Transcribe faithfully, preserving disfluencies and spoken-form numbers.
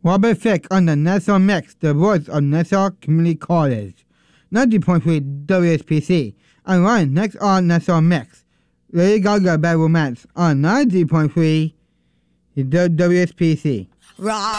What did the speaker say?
Robert Fick on the Nassau Mix, the voice of Nassau Community College. ninety point three W S P C. And Ryan, next on Nassau Mix. Lady Gaga Bad Romance on ninety point three W S P C. Rock.